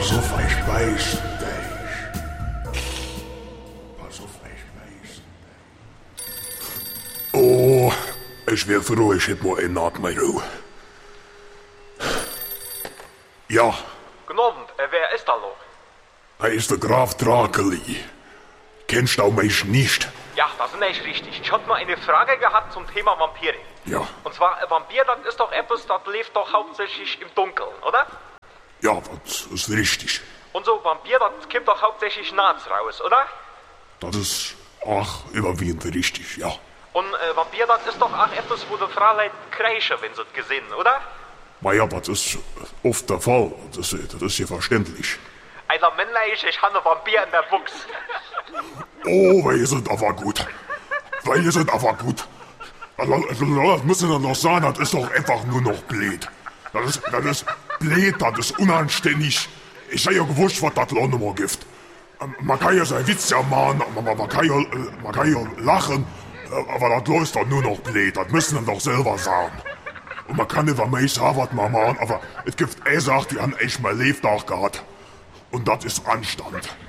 Pass auf, ich weiß dich. Pass auf, ich weiß dich. Oh, ich wär froh, ich hätte mal einen Abend mehr Ruhe. Ja. Guten Abend, wer ist da noch? Er ist der Graf Drakeli. Kennst du mich nicht? Ja, das ist nicht richtig. Ich hatte mal eine Frage gehabt zum Thema Vampire. Ja. Und zwar, Vampir, das ist doch etwas, das lebt doch hauptsächlich im Dunkeln, oder? Ja, das ist richtig. Und so Vampir, das kommt doch hauptsächlich nachts raus, oder? Das ist auch überwiegend richtig, ja. Und Vampir, das ist doch auch etwas, wo die Frauen kreischen, wenn sie es gesehen, oder? Na ja, das ist oft der Fall. Das ist ja verständlich. Also männlich, ich habe einen Vampir in der Buchs. Oh, wir sind aber gut. Wir sind aber gut. Das müssen wir noch sagen, das ist doch einfach nur noch blöd. Das ist blöd, das ist unanständig. Ich sei ja gewusst, was das Lohnnummer gibt. Man kann ja seinen Witz ja machen, man kann ja lachen, aber das läuft doch nur noch blöd. Das müssen wir doch selber sagen. Und man kann nicht mehr sagen, was man machen, aber es gibt eine Sache, die haben echt mal Lebtag gehabt. Und das ist Anstand.